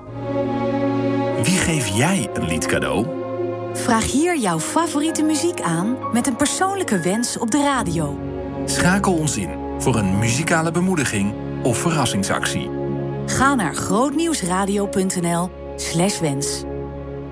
Wie geef jij een lied cadeau? Vraag hier jouw favoriete muziek aan met een persoonlijke wens op de radio. Schakel ons in voor een muzikale bemoediging of verrassingsactie. Ga naar grootnieuwsradio.nl/wens.